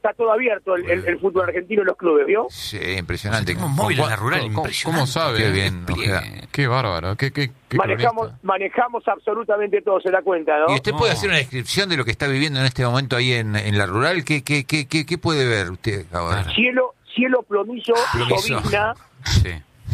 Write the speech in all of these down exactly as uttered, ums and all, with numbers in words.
está todo abierto el, el, el fútbol argentino en los clubes, ¿vio? Sí, impresionante. Tenemos móvil en la rural, ¿Cómo, impresionante. ¿Cómo sabe? Qué bien, Ojeda. Qué bárbaro, qué, qué, qué Manejamos, cronista. manejamos absolutamente todo, se da cuenta, ¿no? ¿Y usted No. puede hacer una descripción de lo que está viviendo en este momento ahí en, en la rural? ¿Qué, qué, qué, qué, qué puede ver usted ahora? Cielo, cielo plomizo, Plomizo. llovizna. Sí.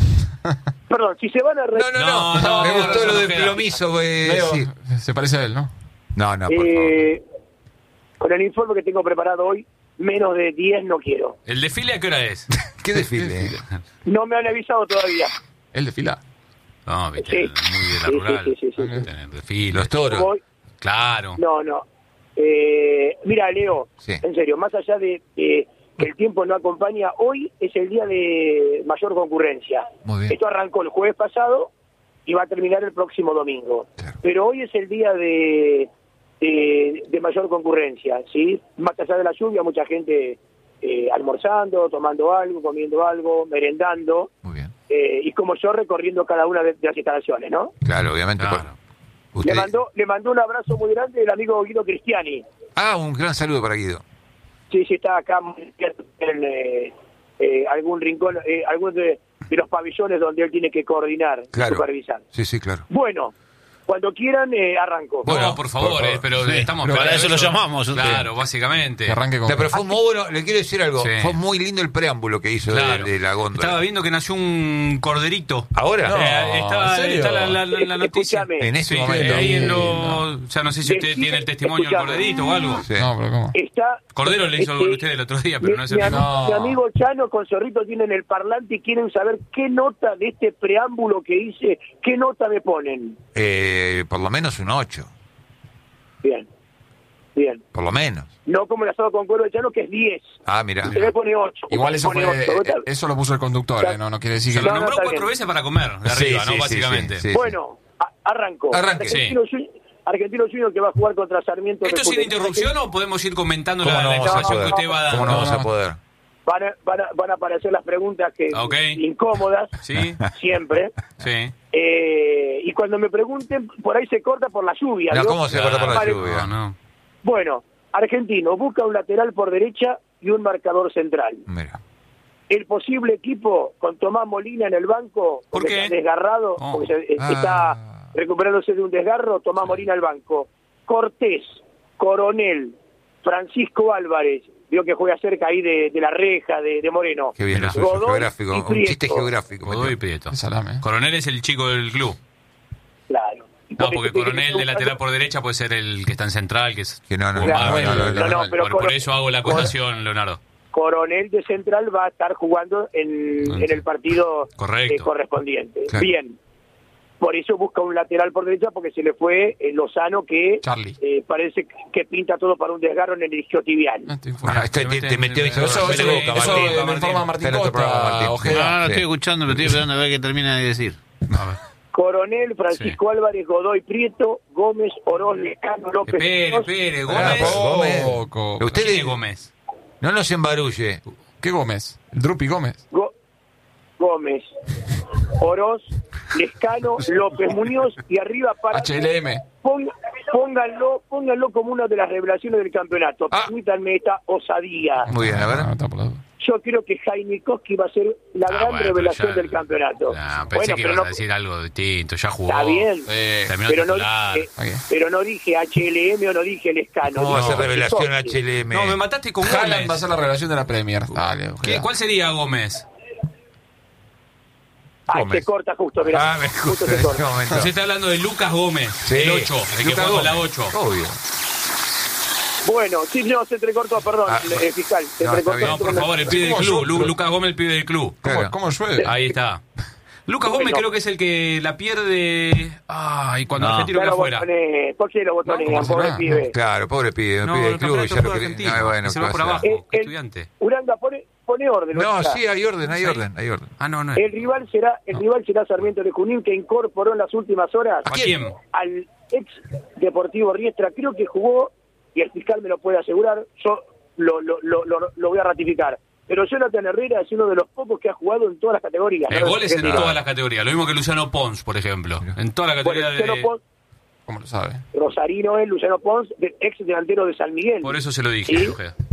Perdón, si se van a... Re- No, no, no, No, no, me no, gustó no, lo no, de Ojeda. plomizo. eh, Leo, sí. se parece a él, ¿no? No, no, por favor. eh, con el informe que tengo preparado hoy, menos de diez no quiero. ¿El desfile a qué hora es? ¿Qué desfile? No me han avisado todavía. Él desfila. No, viste, Sí. muy de la Sí, rural. sí, sí, sí, sí. Tener desfile. Los toros. Voy- Claro. No, no. Eh, mira, Leo, Sí. en serio, más allá de eh, que el tiempo no acompaña, hoy es el día de mayor concurrencia. Muy bien. Esto arrancó el jueves pasado y va a terminar el próximo domingo. Claro. Pero hoy es el día de, de, de mayor concurrencia, ¿sí? Más allá de la lluvia, mucha gente eh, almorzando, tomando algo, comiendo algo, merendando, Muy bien. eh, y como yo recorriendo cada una de, de las instalaciones, ¿no? Claro, obviamente. Claro. por- Usted... Le mandó, le mandó un abrazo muy grande el amigo Guido Cristiani. Ah, un gran saludo para Guido. Sí, sí, está acá en eh, eh, algún rincón, eh, algún de, de los pabellones donde él tiene que coordinar, Claro. supervisar. Sí, sí, claro. Bueno, cuando quieran, eh, arranco. Bueno, no, por favor, por favor. eh, pero Sí, estamos pero para esperando eso lo llamamos, usted. Claro, básicamente. Que arranque con... No, pero fue muy bueno, le quiero decir algo, Sí. fue muy lindo el preámbulo que hizo de- Claro. de, la góndola. Estaba viendo que nació un corderito. ¿Ahora? No. Eh, está, ¿en serio? está la, la- la- la noticia. Escúchame. En este Sí, momento. ahí en Sí, lo, o sea, no sé si usted Decime, tiene el testimonio del escuchame. corderito o algo. Sí. No, pero ¿cómo? Está... Cordero le hizo este, algo a usted el otro día, pero mi, no es mi el am- No. mi amigo Chano con Zorrito tienen el parlante y quieren saber qué nota de este preámbulo que hice, qué nota me ponen. Eh, por lo menos un ocho, Bien, bien. por lo menos. No como el asado con cuero de Chano, que es diez. Ah, mira. Usted me pone ocho. Igual eso Pone fue, ocho. eh, eso lo puso el conductor, eh, no, no quiere decir Se que... lo No, no, nombró está cuatro bien. veces para comer, de Sí, arriba, sí, ¿no? sí, Básicamente. sí, sí. Bueno, a- arranco. Arranque. Argentino, Junior- Argentino Junior que va a jugar contra Sarmiento. ¿Esto de sin Jujuy. interrupción o podemos ir comentando ¿Cómo la, no la vamos a información que poder? usted va dando? ¿Cómo no vamos a poder? Van a, van, a, van a aparecer las preguntas que Ok. incómodas, Sí, siempre. sí. Eh, y cuando me pregunten, por ahí se corta por la lluvia. No, ¿no? ¿cómo se corta por la Vale. lluvia? No, no. Bueno, Argentino busca un lateral por derecha y un marcador central. Mira. El posible equipo con Tomás Molina en el banco, ¿Por porque qué? está desgarrado, Oh. porque se- Ah. está recuperándose de un desgarro, Tomás Molina al banco. Cortés, Coronel, Francisco Álvarez, vio que juega cerca ahí de, de la reja, de, de Moreno. Qué bien, Mira. eso es Godoy geográfico, y un Prieto. chiste geográfico. Godoy y metió. Prieto. Qué salame, eh. Coronel es el chico del club. Claro. No, porque Coronel de lateral por derecha puede ser el que está en central, que es... Que no, no, Claro, no, bueno, no, no, no, no, no, no. pero por, por Coro- eso hago la acotación, Leonardo. Coronel de central va a estar jugando en, Mm. en el partido Correcto. eh, correspondiente. Claro. Bien. Por eso busca un lateral por derecha, porque se le fue eh, Lozano, que Charlie. eh, parece que pinta todo para un desgarro en el isquiotibial. Ah, te Ah, informa. este te, te metió Eso, eso, me eso, lo boca, eso Martín. me informa Martín Está en otro programa, Costa, Martín. Ojeda. No, no, lo Sí. estoy escuchando, pero estoy esperando a ver qué termina de decir. A ver. Coronel, Francisco Álvarez, Godoy Prieto, Gómez, Oroz, Lescano, López. Espere, Muñoz. espere, Ah, Gómez. Gómez. Poco. Usted ¿Quién le- es Gómez? No nos embarulle. ¿Qué Gómez? ¿El Drupi Gómez? Go- Gómez, Oroz, Lescano, López Muñoz y arriba para... H L M. Pong- Pónganlo, pónganlo como una de las revelaciones del campeonato. Ah. Permítanme esta osadía. Muy bien, a ver. Ah, está por la duda. Yo creo que Jaime Koski va a ser la Ah, gran bueno, revelación pero ya- del campeonato. Nah, pensé Bueno, que pero ibas no, a decir algo distinto, ya jugó. está bien, Eh, Terminó pero no, titular. dije, Ok. pero no dije H L M o no dije Lescano. ¿Cómo va a dije ser revelación Koski. H L M? No, me mataste con Haaland va a Gómez. ser la revelación de la Premier. Dale, ¿Qué? Ojeda. ¿Cuál sería Gómez? Ah, Gómez. se corta justo, mirá. Ah, me justo gusta se en este corta. momento. Se está hablando de Lucas Gómez, Sí. el ocho, el que Lucas juega con la Gómez. ocho. Obvio. Bueno, sí, no, se entrecortó, perdón, Ah, el, el fiscal. Se no, está entrecortó. bien. No, por favor, el pibe del ¿Cómo club. yo? Lu- Lucas Gómez, el pibe del club. ¿Cómo, Claro. ¿Cómo llueve? Ahí está. Lucas Gómez Bueno. creo que es el que la pierde. Ay, cuando No. Argentino queda Claro, afuera. botones, ¿por qué lo botonean, No, pobre no. pibe? Claro, pobre pibe, un No, pibe del el club. campeonato Ya lo fue quería- argentino. no, bueno, y se va ¿qué por va a abajo, hacer? Eh, el- estudiante. Uranga, pone, pone orden. No, Uranga. sí, hay orden, hay Sí. orden, hay orden. Ah, no, no. El rival será el rival será Sarmiento de Junín, que incorporó en las últimas horas ¿A quién? al ex Deportivo Riestra. Creo que jugó, y el fiscal me lo puede asegurar, yo lo, lo, lo, lo, lo voy a ratificar. Pero Jonathan Herrera es uno de los pocos que ha jugado en todas las categorías. El ¿no? gol es en Argentino. todas las categorías. Lo mismo que Luciano Pons, por ejemplo. En toda la Bueno, categoría Luciano de. Pons, ¿Cómo lo sabe? Rosarino es Luciano Pons, de- ex delantero de San Miguel. Por eso se lo dije, ¿Sí? Ojeda.